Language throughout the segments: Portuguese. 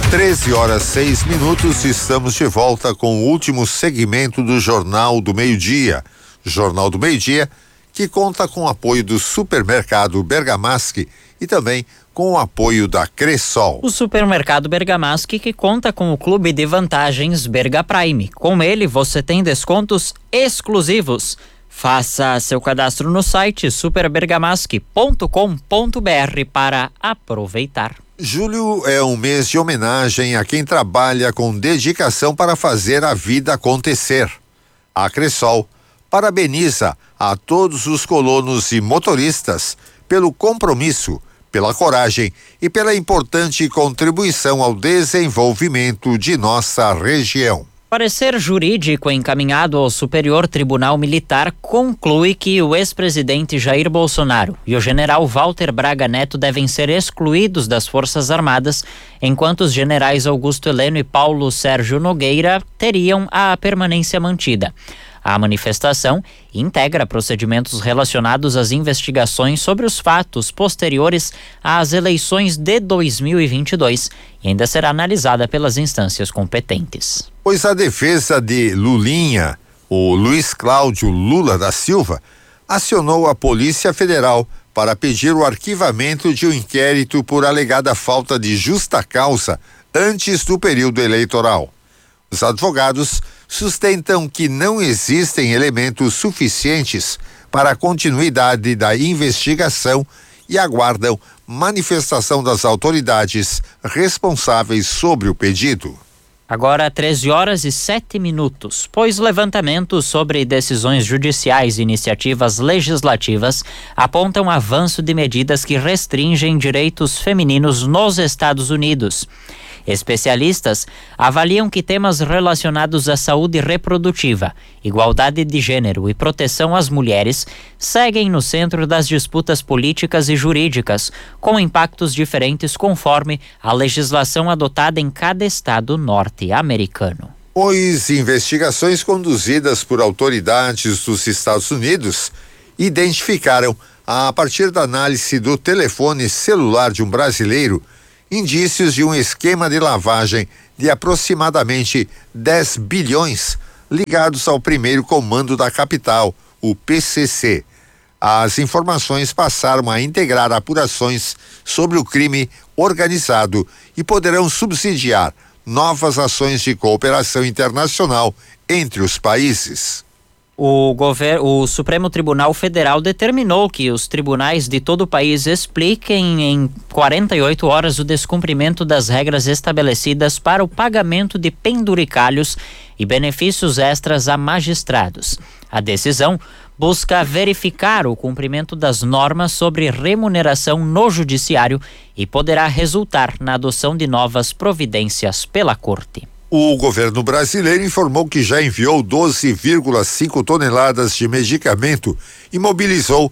13h06, estamos de volta com o último segmento do Jornal do Meio-Dia. Jornal do Meio-Dia, que conta com o apoio do supermercado Bergamaschi e também com o apoio da Cressol. O supermercado Bergamaschi, que conta com o clube de vantagens Berga Prime. Com ele você tem descontos exclusivos. Faça seu cadastro no site superbergamaschi.com.br para aproveitar. Julho é um mês de homenagem a quem trabalha com dedicação para fazer a vida acontecer. A Cressol parabeniza a todos os colonos e motoristas pelo compromisso, pela coragem e pela importante contribuição ao desenvolvimento de nossa região. Parecer jurídico encaminhado ao Superior Tribunal Militar conclui que o ex-presidente Jair Bolsonaro e o general Walter Braga Neto devem ser excluídos das Forças Armadas, enquanto os generais Augusto Heleno e Paulo Sérgio Nogueira teriam a permanência mantida. A manifestação integra procedimentos relacionados às investigações sobre os fatos posteriores às eleições de 2022 e ainda será analisada pelas instâncias competentes. Pois a defesa de Lulinha, o Luiz Cláudio Lula da Silva, acionou a Polícia Federal para pedir o arquivamento de um inquérito por alegada falta de justa causa antes do período eleitoral. Os advogados sustentam que não existem elementos suficientes para a continuidade da investigação e aguardam manifestação das autoridades responsáveis sobre o pedido. Agora 13h07, pois levantamentos sobre decisões judiciais e iniciativas legislativas apontam avanço de medidas que restringem direitos femininos nos Estados Unidos. Especialistas avaliam que temas relacionados à saúde reprodutiva, igualdade de gênero e proteção às mulheres seguem no centro das disputas políticas e jurídicas, com impactos diferentes conforme a legislação adotada em cada estado norte-americano. Pois investigações conduzidas por autoridades dos Estados Unidos identificaram, a partir da análise do telefone celular de um brasileiro, indícios de um esquema de lavagem de aproximadamente 10 bilhões ligados ao primeiro comando da capital, o PCC. As informações passaram a integrar apurações sobre o crime organizado e poderão subsidiar novas ações de cooperação internacional entre os países. O Supremo Tribunal Federal determinou que os tribunais de todo o país expliquem em 48 horas o descumprimento das regras estabelecidas para o pagamento de penduricalhos e benefícios extras a magistrados. A decisão busca verificar o cumprimento das normas sobre remuneração no judiciário e poderá resultar na adoção de novas providências pela Corte. O governo brasileiro informou que já enviou 12,5 toneladas de medicamento e mobilizou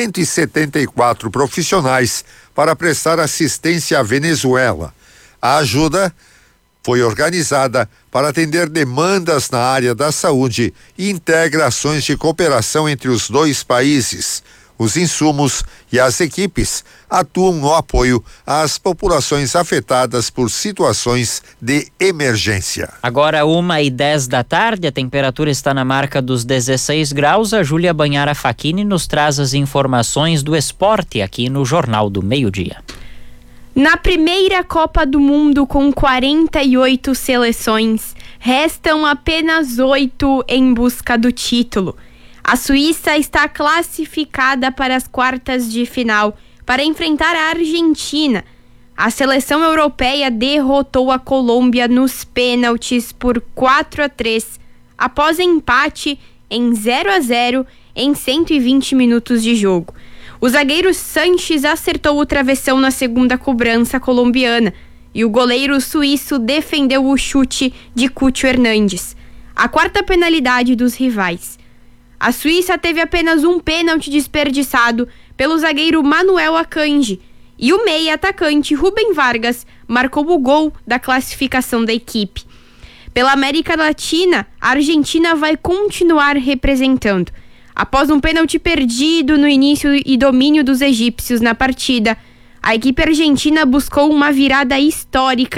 174 profissionais para prestar assistência à Venezuela. A ajuda foi organizada para atender demandas na área da saúde e integra ações de cooperação entre os dois países. Os insumos e as equipes atuam no apoio às populações afetadas por situações de emergência. Agora 1h10, a temperatura está na marca dos 16 graus. A Júlia Banhara Facchini nos traz as informações do esporte aqui no Jornal do Meio-Dia. Na primeira Copa do Mundo com 48 seleções, restam apenas 8 em busca do título. A Suíça está classificada para as quartas de final para enfrentar a Argentina. A seleção europeia derrotou a Colômbia nos pênaltis por 4-3, após empate em 0-0 em 120 minutos de jogo. O zagueiro Sanches acertou o travessão na segunda cobrança colombiana e o goleiro suíço defendeu o chute de Cúcio Hernandes, a quarta penalidade dos rivais. A Suíça teve apenas um pênalti desperdiçado pelo zagueiro Manuel Akanji e o meia-atacante Rubem Vargas marcou o gol da classificação da equipe. Pela América Latina, a Argentina vai continuar representando. Após um pênalti perdido no início e domínio dos egípcios na partida, a equipe argentina buscou uma virada histórica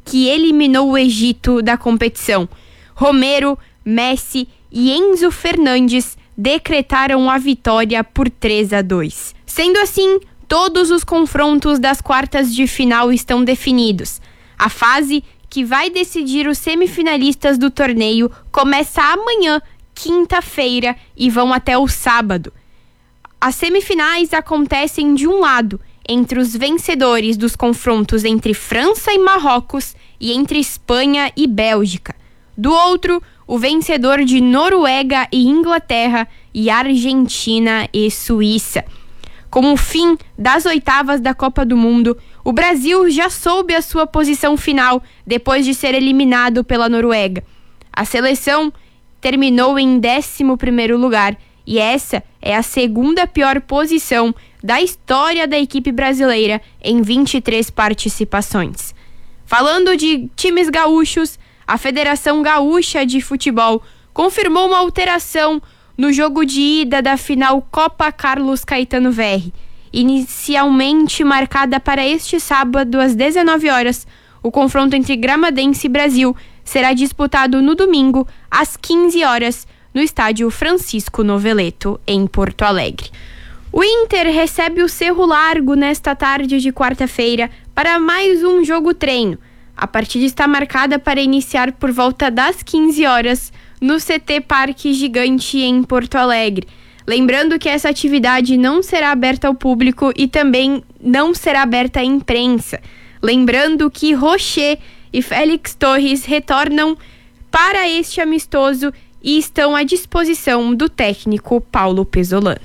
que eliminou o Egito da competição. Romero, Messi e Enzo Fernandes decretaram a vitória por 3-2. Sendo assim, todos os confrontos das quartas de final estão definidos. A fase que vai decidir os semifinalistas do torneio começa amanhã, quinta-feira, e vão até o sábado. As semifinais acontecem de um lado, entre os vencedores dos confrontos entre França e Marrocos e entre Espanha e Bélgica. Do outro, o vencedor de Noruega e Inglaterra e Argentina e Suíça. Com o fim das oitavas da Copa do Mundo, o Brasil já soube a sua posição final depois de ser eliminado pela Noruega. A seleção terminou em 11º lugar e essa é a segunda pior posição da história da equipe brasileira em 23 participações. Falando de times gaúchos, a Federação Gaúcha de Futebol confirmou uma alteração no jogo de ida da final Copa Carlos Caetano Verri. Inicialmente marcada para este sábado às 19 horas, o confronto entre Gramadense e Brasil será disputado no domingo às 15 horas no estádio Francisco Noveleto, em Porto Alegre. O Inter recebe o Cerro Largo nesta tarde de quarta-feira para mais um jogo-treino. A partida está marcada para iniciar por volta das 15 horas no CT Parque Gigante em Porto Alegre. Lembrando que essa atividade não será aberta ao público e também não será aberta à imprensa. Lembrando que Rocher e Félix Torres retornam para este amistoso e estão à disposição do técnico Paulo Pesolano.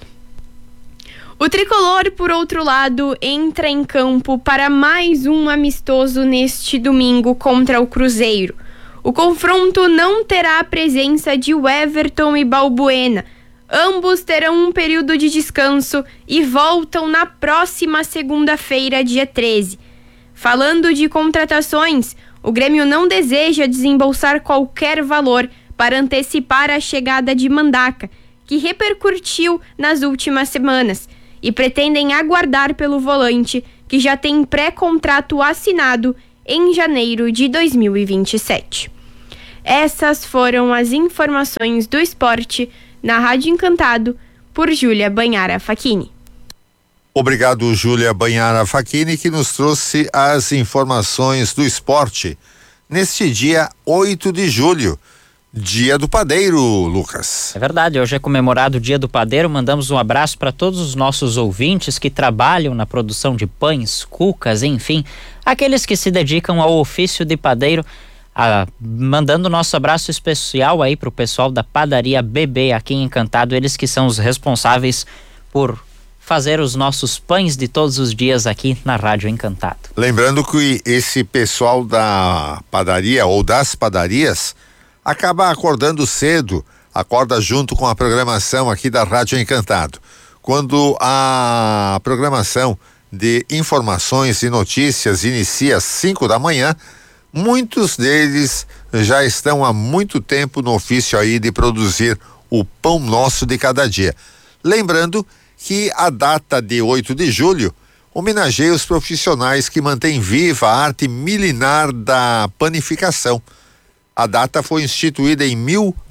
O tricolor, por outro lado, entra em campo para mais um amistoso neste domingo contra o Cruzeiro. O confronto não terá a presença de Everton e Balbuena. Ambos terão um período de descanso e voltam na próxima segunda-feira, dia 13. Falando de contratações, o Grêmio não deseja desembolsar qualquer valor para antecipar a chegada de Mandaca, que repercutiu nas últimas semanas, e pretendem aguardar pelo volante, que já tem pré-contrato assinado em janeiro de 2027. Essas foram as informações do esporte na Rádio Encantado, por Júlia Banhara Facchini. Obrigado, Júlia Banhara Facchini, que nos trouxe as informações do esporte neste dia 8 de julho. Dia do Padeiro, Lucas. É verdade, hoje é comemorado o Dia do Padeiro. Mandamos um abraço para todos os nossos ouvintes que trabalham na produção de pães, cucas, enfim, aqueles que se dedicam ao ofício de padeiro. Mandando nosso abraço especial aí para o pessoal da Padaria BB aqui em Encantado, eles que são os responsáveis por fazer os nossos pães de todos os dias aqui na Rádio Encantado. Lembrando que esse pessoal da padaria ou das padarias acaba acordando cedo, acorda junto com a programação aqui da Rádio Encantado. Quando a programação de informações e notícias inicia às 5 da manhã, muitos deles já estão há muito tempo no ofício aí de produzir o pão nosso de cada dia. Lembrando que a data de 8 de julho homenageia os profissionais que mantêm viva a arte milenar da panificação. A data foi instituída em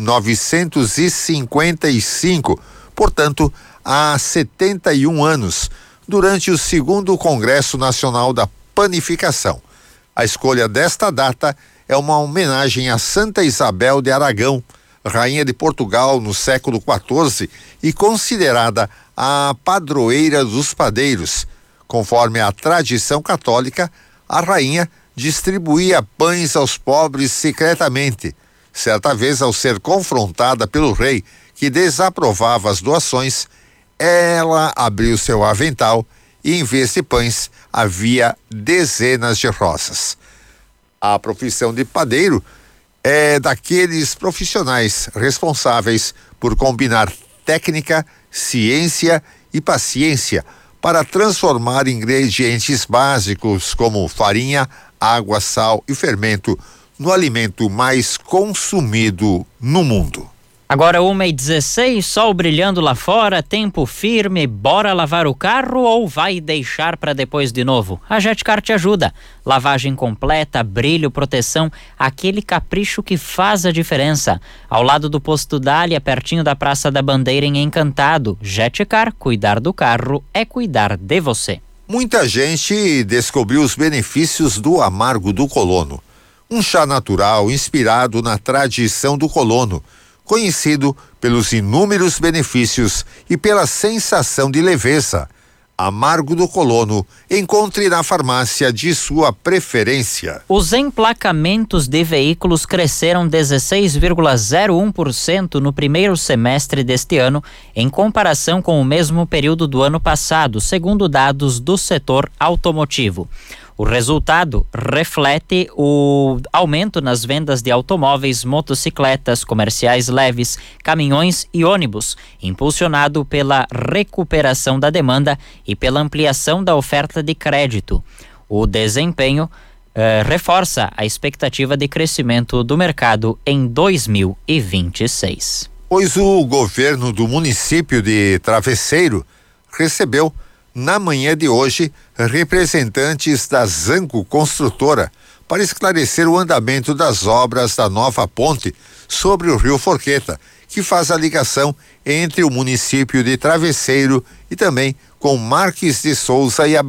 1955, portanto, há 71 anos, durante o 2º Congresso Nacional da Panificação. A escolha desta data é uma homenagem a Santa Isabel de Aragão, rainha de Portugal no século XIV e considerada a padroeira dos padeiros. Conforme a tradição católica, a rainha distribuía pães aos pobres secretamente. Certa vez, ao ser confrontada pelo rei, que desaprovava as doações, ela abriu seu avental e, em vez de pães, havia dezenas de rosas. A profissão de padeiro é daqueles profissionais responsáveis por combinar técnica, ciência e paciência para transformar ingredientes básicos como farinha, água, sal e fermento no alimento mais consumido no mundo. Agora 1h16, sol brilhando lá fora, tempo firme, bora lavar o carro ou vai deixar para depois de novo? A Jetcar te ajuda. Lavagem completa, brilho, proteção, aquele capricho que faz a diferença. Ao lado do posto Dália, pertinho da Praça da Bandeira em Encantado. Jetcar, cuidar do carro é cuidar de você. Muita gente descobriu os benefícios do amargo do colono. Um chá natural inspirado na tradição do colono, conhecido pelos inúmeros benefícios e pela sensação de leveza. Amargo do colono, encontre na farmácia de sua preferência. Os emplacamentos de veículos cresceram 16,01% no primeiro semestre deste ano, em comparação com o mesmo período do ano passado, segundo dados do setor automotivo. O resultado reflete o aumento nas vendas de automóveis, motocicletas, comerciais leves, caminhões e ônibus, impulsionado pela recuperação da demanda e pela ampliação da oferta de crédito. O desempenho reforça a expectativa de crescimento do mercado em 2026. Pois o governo do município de Travesseiro recebeu na manhã de hoje representantes da Zanco Construtora para esclarecer o andamento das obras da nova ponte sobre o Rio Forqueta, que faz a ligação entre o município de Travesseiro e também com Marques de Souza e a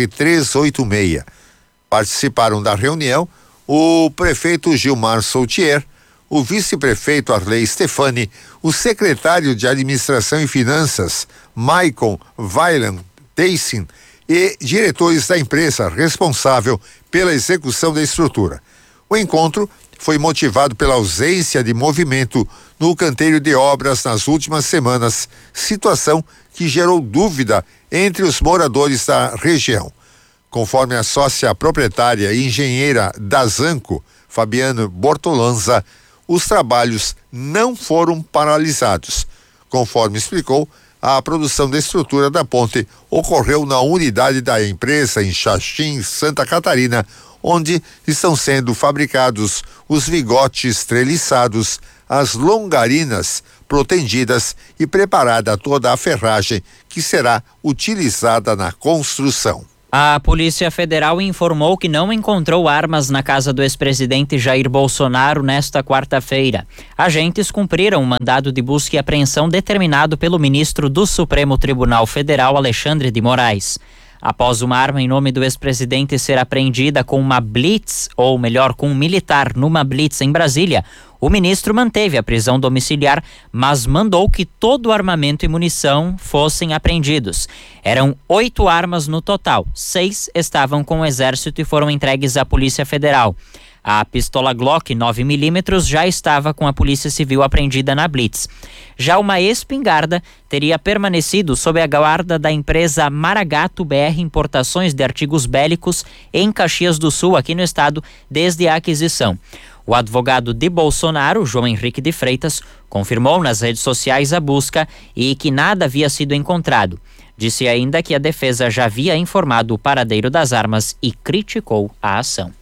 BR-386. Participaram da reunião o prefeito Gilmar Soutier, o vice-prefeito Arley Stefani, o secretário de Administração e Finanças, Maicon Weiland Teysin, e diretores da empresa responsável pela execução da estrutura. O encontro foi motivado pela ausência de movimento no canteiro de obras nas últimas semanas, situação que gerou dúvida entre os moradores da região. Conforme a sócia proprietária e engenheira da Zanco, Fabiano Bortolanza, os trabalhos não foram paralisados. Conforme explicou, a produção da estrutura da ponte ocorreu na unidade da empresa em Xaxim, Santa Catarina, onde estão sendo fabricados os vigotes treliçados, as longarinas protendidas e preparada toda a ferragem que será utilizada na construção. A Polícia Federal informou que não encontrou armas na casa do ex-presidente Jair Bolsonaro nesta quarta-feira. Agentes cumpriram um mandado de busca e apreensão determinado pelo ministro do Supremo Tribunal Federal, Alexandre de Moraes. Após uma arma em nome do ex-presidente ser apreendida com uma blitz, ou melhor, com um militar numa blitz em Brasília, o ministro manteve a prisão domiciliar, mas mandou que todo o armamento e munição fossem apreendidos. Eram 8 armas no total, 6 estavam com o Exército e foram entregues à Polícia Federal. A pistola Glock 9mm já estava com a Polícia Civil apreendida na blitz. Já uma espingarda teria permanecido sob a guarda da empresa Maragato BR Importações de Artigos Bélicos em Caxias do Sul, aqui no estado, desde a aquisição. O advogado de Bolsonaro, João Henrique de Freitas, confirmou nas redes sociais a busca e que nada havia sido encontrado. Disse ainda que a defesa já havia informado o paradeiro das armas e criticou a ação.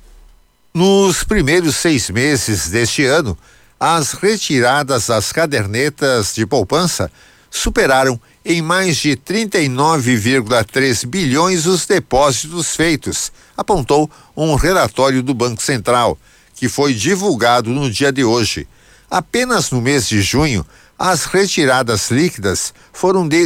Nos primeiros 6 meses deste ano, as retiradas das cadernetas de poupança superaram em mais de 39,3 bilhões os depósitos feitos, apontou um relatório do Banco Central, que foi divulgado no dia de hoje. Apenas no mês de junho, as retiradas líquidas foram de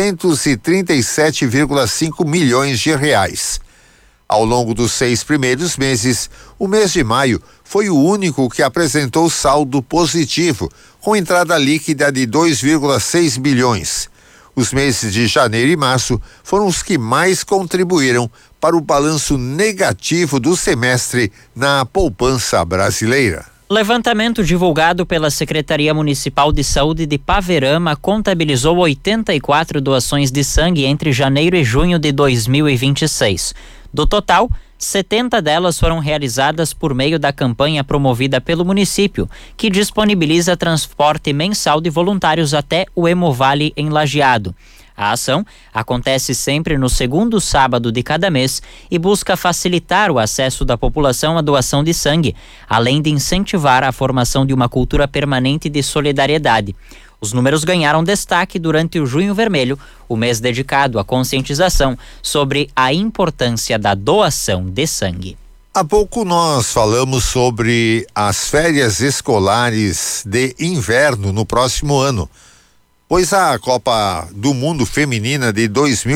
237,5 milhões de reais. Ao longo dos 6 primeiros meses, o mês de maio foi o único que apresentou saldo positivo, com entrada líquida de 2,6 bilhões. Os meses de janeiro e março foram os que mais contribuíram para o balanço negativo do semestre na poupança brasileira. Levantamento divulgado pela Secretaria Municipal de Saúde de Paverama contabilizou 84 doações de sangue entre janeiro e junho de 2026. Do total, 70 delas foram realizadas por meio da campanha promovida pelo município, que disponibiliza transporte mensal de voluntários até o Hemovale em Lajeado. A ação acontece sempre no segundo sábado de cada mês e busca facilitar o acesso da população à doação de sangue, além de incentivar a formação de uma cultura permanente de solidariedade. Os números ganharam destaque durante o Junho Vermelho, o mês dedicado à conscientização sobre a importância da doação de sangue. Há pouco nós falamos sobre as férias escolares de inverno no próximo ano, pois a Copa do Mundo Feminina de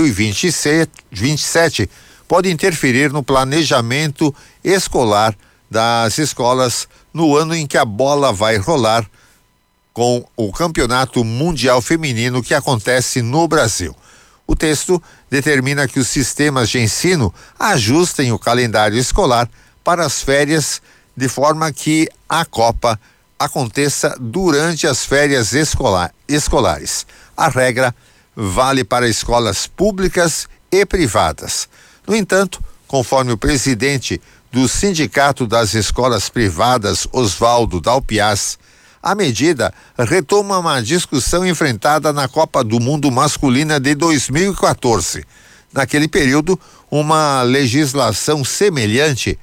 2027 pode interferir no planejamento escolar das escolas no ano em que a bola vai rolar com o Campeonato Mundial Feminino que acontece no Brasil. O texto determina que os sistemas de ensino ajustem o calendário escolar para as férias de forma que a Copa aconteça durante as férias escolares. A regra vale para escolas públicas e privadas. No entanto, conforme o presidente do Sindicato das Escolas Privadas, Oswaldo Dalpiaz, a medida retoma uma discussão enfrentada na Copa do Mundo Masculina de 2014. Naquele período, uma legislação semelhante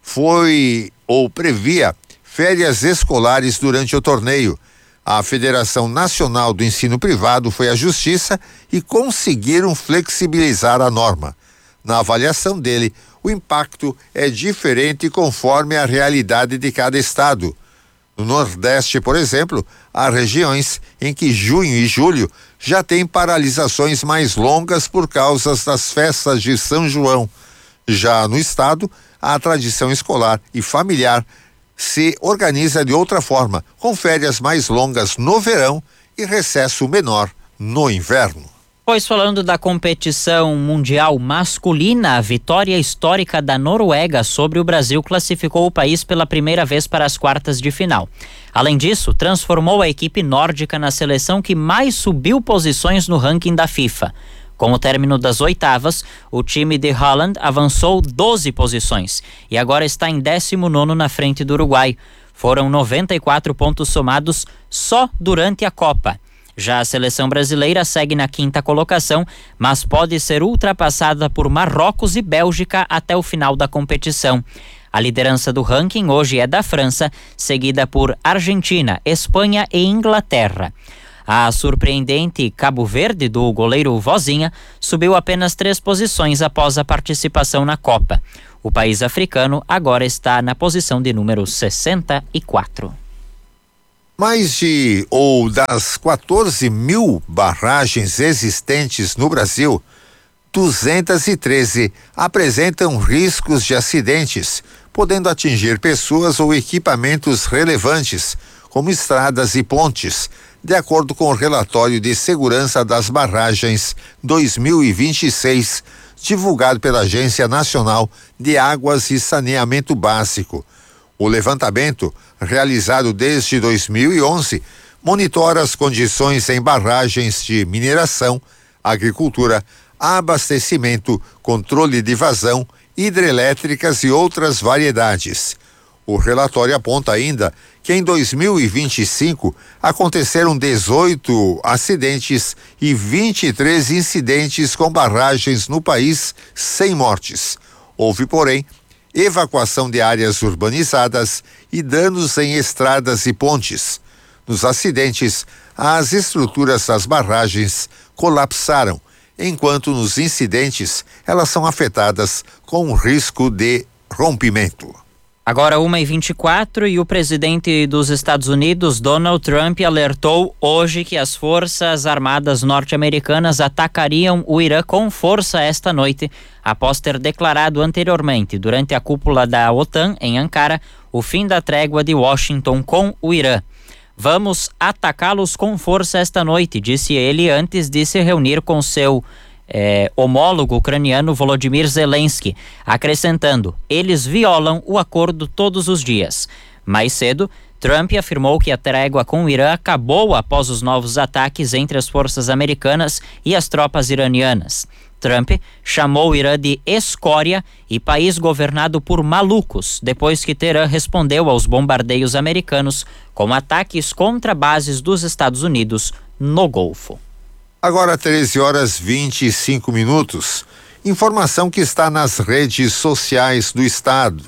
previa férias escolares durante o torneio. A Federação Nacional do Ensino Privado foi à Justiça e conseguiram flexibilizar a norma. Na avaliação dele, o impacto é diferente conforme a realidade de cada estado. No Nordeste, por exemplo, há regiões em que junho e julho já tem paralisações mais longas por causa das festas de São João. Já no estado, a tradição escolar e familiar se organiza de outra forma, com férias mais longas no verão e recesso menor no inverno. Pois falando da competição mundial masculina, a vitória histórica da Noruega sobre o Brasil classificou o país pela primeira vez para as quartas de final. Além disso, transformou a equipe nórdica na seleção que mais subiu posições no ranking da FIFA. Com o término das oitavas, o time de Haaland avançou 12 posições e agora está em 19º na frente do Uruguai. Foram 94 pontos somados só durante a Copa. Já a seleção brasileira segue na 5ª colocação, mas pode ser ultrapassada por Marrocos e Bélgica até o final da competição. A liderança do ranking hoje é da França, seguida por Argentina, Espanha e Inglaterra. A surpreendente Cabo Verde, do goleiro Vozinha, subiu apenas 3 posições após a participação na Copa. O país africano agora está na posição de número 64. Das 14 mil barragens existentes no Brasil, 213 apresentam riscos de acidentes, podendo atingir pessoas ou equipamentos relevantes, como estradas e pontes, de acordo com o relatório de segurança das barragens 2026, divulgado pela Agência Nacional de Águas e Saneamento Básico. O levantamento, realizado desde 2011, monitora as condições em barragens de mineração, agricultura, abastecimento, controle de vazão, hidrelétricas e outras variedades. O relatório aponta ainda que em 2025 aconteceram 18 acidentes e 23 incidentes com barragens no país sem mortes. Houve, porém, evacuação de áreas urbanizadas e danos em estradas e pontes. Nos acidentes, as estruturas das barragens colapsaram, enquanto nos incidentes elas são afetadas com risco de rompimento. Agora 1h24 e o presidente dos Estados Unidos, Donald Trump, alertou hoje que as forças armadas norte-americanas atacariam o Irã com força esta noite, após ter declarado anteriormente, durante a cúpula da OTAN em Ankara, o fim da trégua de Washington com o Irã. Vamos atacá-los com força esta noite, disse ele antes de se reunir com seu homólogo ucraniano Volodymyr Zelensky, acrescentando: eles violam o acordo todos os dias. Mais cedo, Trump afirmou que a trégua com o Irã acabou após os novos ataques entre as forças americanas e as tropas iranianas. Trump chamou o Irã de escória e país governado por malucos, depois que Teherã respondeu aos bombardeios americanos com ataques contra bases dos Estados Unidos no Golfo. Agora 13h25. Informação que está nas redes sociais do estado.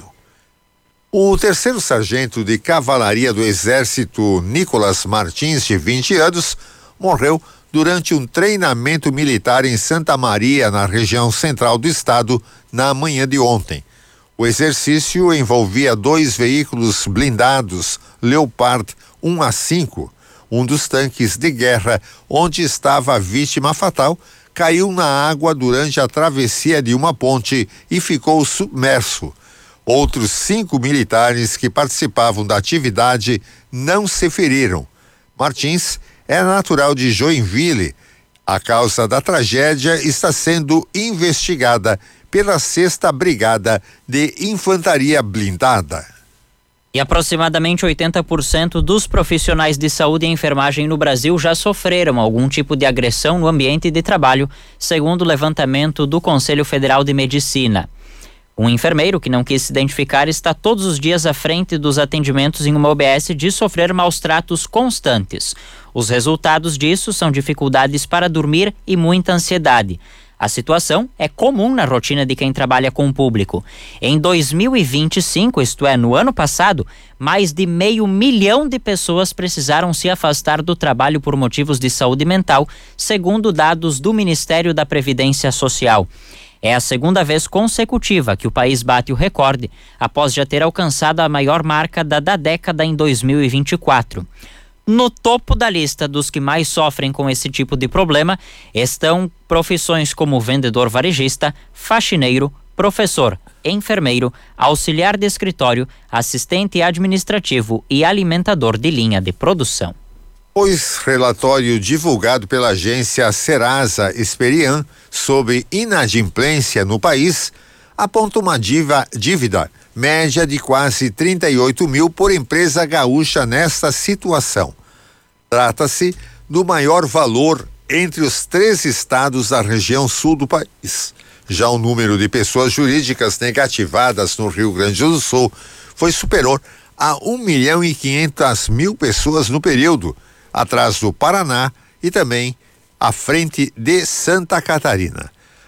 O terceiro sargento de cavalaria do Exército, Nicolas Martins, de 20 anos, morreu durante um treinamento militar em Santa Maria, na região central do estado, na manhã de ontem. O exercício envolvia 2 veículos blindados Leopard 1A5. Um dos tanques de guerra onde estava a vítima fatal caiu na água durante a travessia de uma ponte e ficou submerso. Outros 5 militares que participavam da atividade não se feriram. Martins é natural de Joinville. A causa da tragédia está sendo investigada pela 6ª Brigada de Infantaria Blindada. E aproximadamente 80% dos profissionais de saúde e enfermagem no Brasil já sofreram algum tipo de agressão no ambiente de trabalho, segundo o levantamento do Conselho Federal de Medicina. Um enfermeiro que não quis se identificar está todos os dias à frente dos atendimentos em uma UBS de sofrer maus tratos constantes. Os resultados disso são dificuldades para dormir e muita ansiedade. A situação é comum na rotina de quem trabalha com o público. Em 2025, isto é, no ano passado, mais de 500 mil de pessoas precisaram se afastar do trabalho por motivos de saúde mental, segundo dados do Ministério da Previdência Social. É a 2ª vez consecutiva que o país bate o recorde, após já ter alcançado a maior marca da década em 2024. No topo da lista dos que mais sofrem com esse tipo de problema estão profissões como vendedor varejista, faxineiro, professor, enfermeiro, auxiliar de escritório, assistente administrativo e alimentador de linha de produção. Pois relatório divulgado pela agência Serasa Experian sobre inadimplência no país aponta uma dívida média de quase 38 mil por empresa gaúcha nesta situação. Trata-se do maior valor entre os 3 estados da região sul do país. Já o número de pessoas jurídicas negativadas no Rio Grande do Sul foi superior a 1.500.000 pessoas no período, atrás do Paraná e também à frente de Santa Catarina.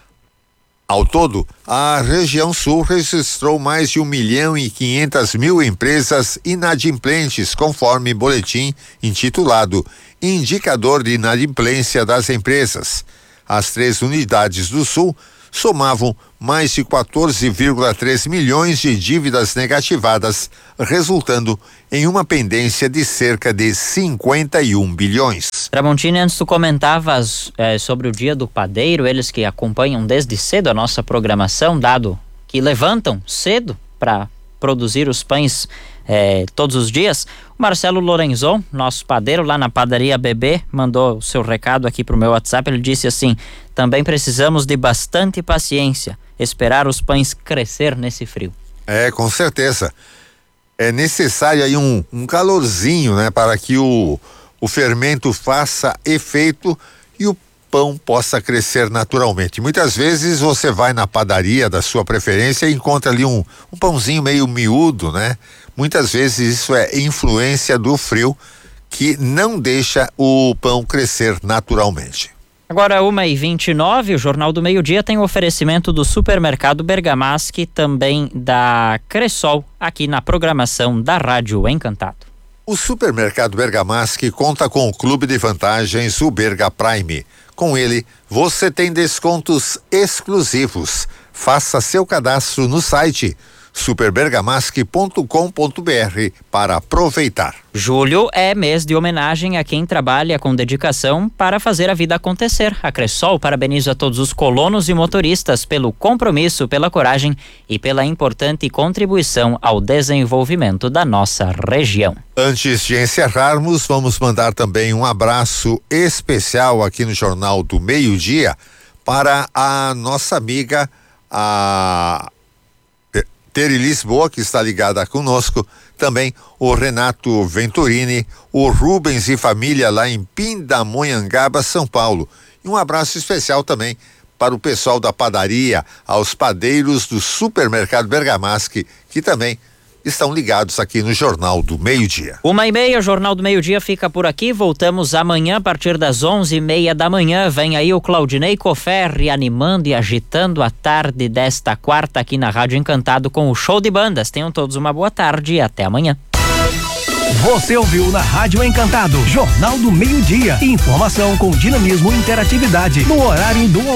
Ao todo, a região sul registrou mais de 1.500.000 empresas inadimplentes, conforme boletim intitulado Indicador de Inadimplência das Empresas. As 3 unidades do sul somavam mais de 14,3 milhões de dívidas negativadas, resultando em uma pendência de cerca de 51 bilhões. Tramontini, antes tu comentavas sobre o Dia do Padeiro, eles que acompanham desde cedo a nossa programação, dado que levantam cedo para produzir os pães todos os dias. O Marcelo Lorenzon, nosso padeiro lá na padaria Bebê, mandou o seu recado aqui pro meu WhatsApp. Ele disse assim: também precisamos de bastante paciência, esperar os pães crescer nesse frio. Com certeza. É necessário aí um calorzinho, né, para que o fermento faça efeito e o pão possa crescer naturalmente. Muitas vezes você vai na padaria da sua preferência e encontra ali um pãozinho meio miúdo, né? Muitas vezes isso é influência do frio que não deixa o pão crescer naturalmente. Agora 1h29, o Jornal do Meio-Dia tem o oferecimento do Supermercado Bergamasque, também da Cressol, aqui na programação da Rádio Encantado. O Supermercado Bergamasque conta com o clube de vantagens, o Berga Prime. Com ele, você tem descontos exclusivos. Faça seu cadastro no site superbergamasque.com.br para aproveitar. Julho é mês de homenagem a quem trabalha com dedicação para fazer a vida acontecer. A Cressol parabeniza a todos os colonos e motoristas pelo compromisso, pela coragem e pela importante contribuição ao desenvolvimento da nossa região. Antes de encerrarmos, vamos mandar também um abraço especial aqui no Jornal do Meio-Dia para a nossa amiga, a Tere Lisboa, que está ligada conosco, também o Renato Venturini, o Rubens e família lá em Pindamonhangaba, São Paulo. E um abraço especial também para o pessoal da padaria, aos padeiros do Supermercado Bergamasque, que também estão ligados aqui no Jornal do Meio-Dia. 1h30, Jornal do Meio-Dia fica por aqui. Voltamos amanhã a partir das 11h30 da manhã. Vem aí o Claudinei Coferri animando e agitando a tarde desta quarta aqui na Rádio Encantado com o show de bandas. Tenham todos uma boa tarde e até amanhã. Você ouviu na Rádio Encantado, Jornal do Meio-Dia. Informação com dinamismo e interatividade no horário do